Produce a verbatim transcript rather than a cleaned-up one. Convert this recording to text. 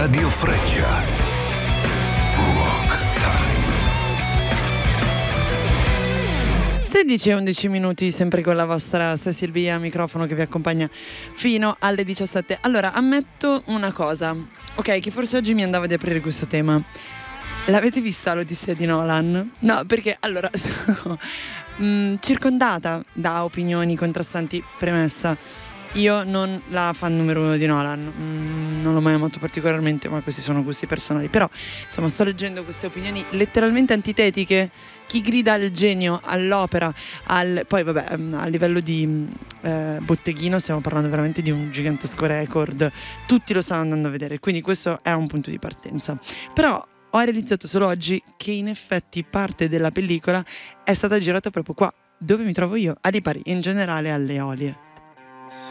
Radio Freccia. Rock Time. sedici e undici minuti, sempre con la vostra Silvia microfono che vi accompagna fino alle diciassette. Allora, ammetto una cosa, ok, che forse oggi mi andava di aprire questo tema. L'avete vista l'Odissea di Nolan? No, perché allora sono mh, circondata da opinioni contrastanti. Premessa: io non la fan numero uno di Nolan, mm, non l'ho mai amato particolarmente, ma questi sono gusti personali. Però, insomma, sto leggendo queste opinioni letteralmente antitetiche. Chi grida al genio, all'opera, al... poi vabbè, a livello di eh, botteghino stiamo parlando veramente di un gigantesco record. Tutti lo stanno andando a vedere, quindi questo è un punto di partenza. Però ho realizzato solo oggi che in effetti parte della pellicola è stata girata proprio qua, dove mi trovo io, a Lipari, in generale alle Eolie.